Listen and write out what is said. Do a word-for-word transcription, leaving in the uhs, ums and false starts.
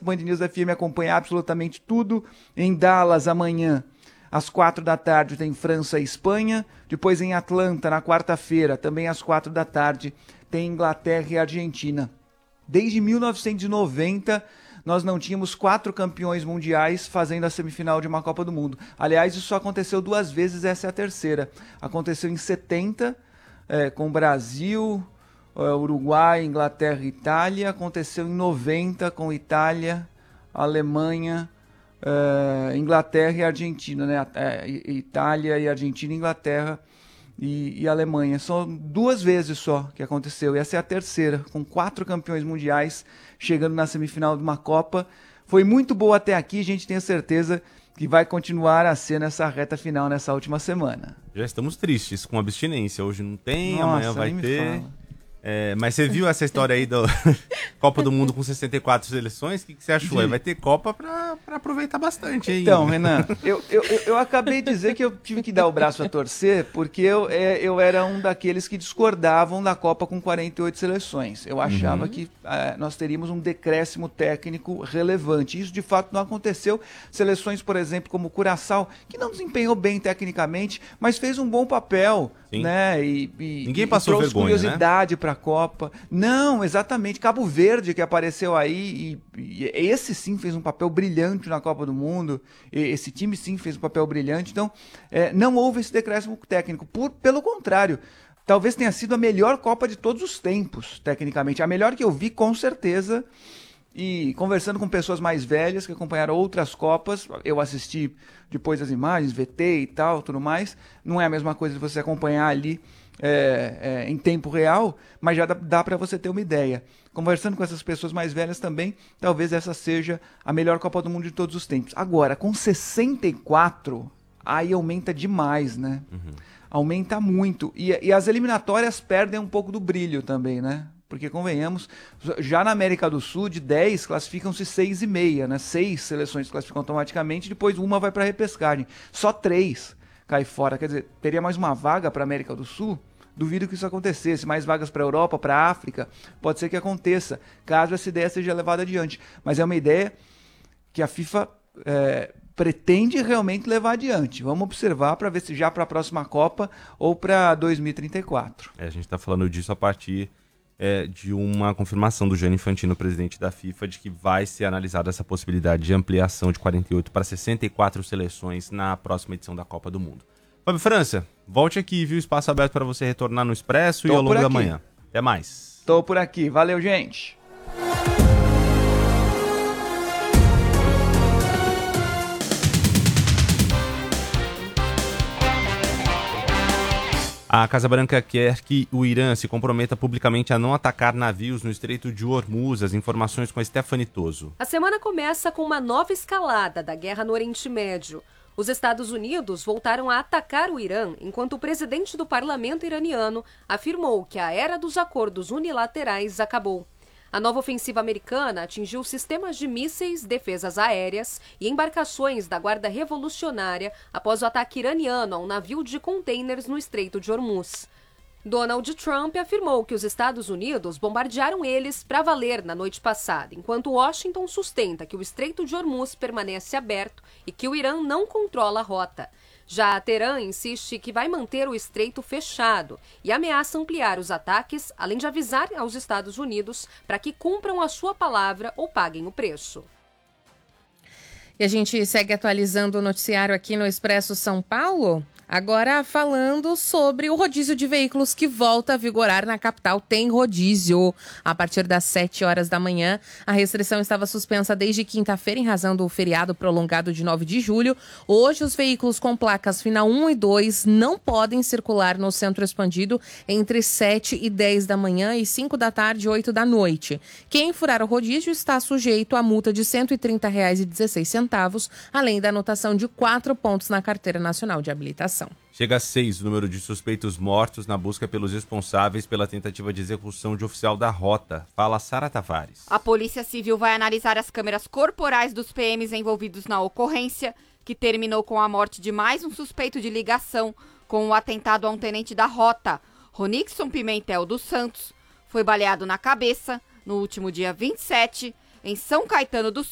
Band News F M acompanha absolutamente tudo. Em Dallas, amanhã, às quatro da tarde, tem França e Espanha. Depois em Atlanta, na quarta-feira, também às quatro da tarde, tem Inglaterra e Argentina. Desde mil novecentos e noventa, nós não tínhamos quatro campeões mundiais fazendo a semifinal de uma Copa do Mundo. Aliás, isso só aconteceu duas vezes, essa é a terceira. Aconteceu em setenta, é, com Brasil, Uruguai, Inglaterra e Itália. Aconteceu em noventa com Itália, Alemanha, uh, Inglaterra e Argentina, né? É, Itália e Argentina, Inglaterra e, e Alemanha. São duas vezes só que aconteceu. E essa é a terceira, com quatro campeões mundiais chegando na semifinal de uma Copa. Foi muito boa até aqui, a gente tem a certeza que vai continuar a ser nessa reta final, nessa última semana. Já estamos tristes com abstinência. Hoje não tem, Nossa, amanhã vai nem me ter. fala. É, mas você viu essa história aí da Copa do Mundo com sessenta e quatro seleções? O que, que você achou? De... Vai ter Copa pra, pra aproveitar bastante aí. Então, Renan, eu, eu, eu acabei de dizer que eu tive que dar o braço a torcer porque eu, é, eu era um daqueles que discordavam da Copa com quarenta e oito seleções. Eu achava uhum. que é, nós teríamos um decréscimo técnico relevante. Isso, de fato, não aconteceu. Seleções, por exemplo, como o Curaçao, que não desempenhou bem tecnicamente, mas fez um bom papel. Né? E, e, Ninguém e passou trouxe vergonha, curiosidade né? para a Copa. Não, exatamente. Cabo Verde que apareceu aí e, e esse sim fez um papel brilhante na Copa do Mundo. E esse time sim fez um papel brilhante. Então, é, não houve esse decréscimo técnico. Por, pelo contrário, talvez tenha sido a melhor Copa de todos os tempos, tecnicamente. A melhor que eu vi, com certeza. E conversando com pessoas mais velhas que acompanharam outras Copas, eu assisti depois as imagens, V T e tal, tudo mais. Não é a mesma coisa de você acompanhar ali é, é, em tempo real, mas já dá, dá para você ter uma ideia. Conversando com essas pessoas mais velhas também, talvez essa seja a melhor Copa do Mundo de todos os tempos. Agora, com sessenta e quatro, aí aumenta demais, né? Uhum. Aumenta muito. E, e as eliminatórias perdem um pouco do brilho também, né? Porque, convenhamos, já na América do Sul, de dez, classificam-se seis e meia, né? Seis seleções classificam automaticamente, depois uma vai para a repescagem. Só três cai fora. Quer dizer, teria mais uma vaga para a América do Sul? Duvido que isso acontecesse. Mais vagas para a Europa, para a África? Pode ser que aconteça, caso essa ideia seja levada adiante. Mas é uma ideia que a FIFA é, pretende realmente levar adiante. Vamos observar para ver se já para a próxima Copa ou para dois mil e trinta e quatro. É, a gente está falando disso a partir... É, de uma confirmação do Gianni Infantino, presidente da FIFA, de que vai ser analisada essa possibilidade de ampliação de quarenta e oito para sessenta e quatro seleções na próxima edição da Copa do Mundo. Fábio França, volte aqui, viu? Espaço aberto para você retornar no Expresso Tô e ao longo da manhã. Até mais. Tô por aqui. Valeu, gente. A Casa Branca quer que o Irã se comprometa publicamente a não atacar navios no Estreito de Hormuz. As informações com a Stephanie Toso. A semana começa com uma nova escalada da guerra no Oriente Médio. Os Estados Unidos voltaram a atacar o Irã, enquanto o presidente do parlamento iraniano afirmou que a era dos acordos unilaterais acabou. A nova ofensiva americana atingiu sistemas de mísseis, defesas aéreas e embarcações da Guarda Revolucionária após o ataque iraniano a um navio de contêineres no Estreito de Hormuz. Donald Trump afirmou que os Estados Unidos bombardearam eles para valer na noite passada, enquanto Washington sustenta que o Estreito de Hormuz permanece aberto e que o Irã não controla a rota. Já Teherã insiste que vai manter o estreito fechado e ameaça ampliar os ataques, além de avisar aos Estados Unidos para que cumpram a sua palavra ou paguem o preço. E a gente segue atualizando o noticiário aqui no Expresso São Paulo. Agora falando sobre o rodízio de veículos que volta a vigorar na capital. Tem rodízio a partir das sete horas da manhã. A restrição estava suspensa desde quinta-feira em razão do feriado prolongado de nove de julho. Hoje os veículos com placas final um e dois não podem circular no centro expandido entre sete e dez da manhã e cinco da tarde e oito da noite. Quem furar o rodízio está sujeito a multa de cento e trinta reais e dezesseis centavos, além da anotação de quatro pontos na Carteira Nacional de Habilitação. Chega a seis o número de suspeitos mortos na busca pelos responsáveis pela tentativa de execução de oficial da rota. Fala Sara Tavares. A Polícia Civil vai analisar as câmeras corporais dos P Ms envolvidos na ocorrência, que terminou com a morte de mais um suspeito de ligação com o atentado a um tenente da rota. Ronixon Pimentel dos Santos foi baleado na cabeça no último dia vinte e sete, em São Caetano do